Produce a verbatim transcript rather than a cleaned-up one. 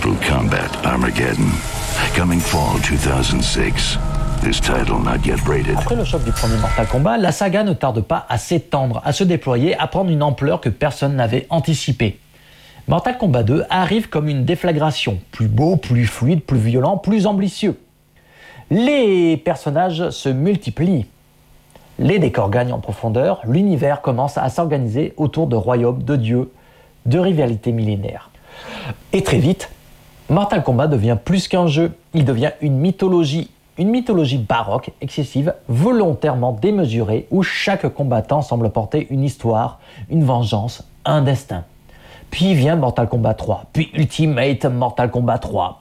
Mortal Kombat Armageddon, coming fall two thousand six. This title not yet rated. Après le choc du premier Mortal Kombat, la saga ne tarde pas à s'étendre, à se déployer, à prendre une ampleur que personne n'avait anticipée. Mortal Kombat deux arrive comme une déflagration, plus beau, plus fluide, plus violent, plus ambitieux. Les personnages se multiplient. Les décors gagnent en profondeur, l'univers commence à s'organiser autour de royaumes, de dieux, de rivalités millénaires. Et très vite, Mortal Kombat devient plus qu'un jeu, il devient une mythologie. Une mythologie baroque, excessive, volontairement démesurée, où chaque combattant semble porter une histoire, une vengeance, un destin. Puis vient Mortal Kombat trois, puis Ultimate Mortal Kombat trois,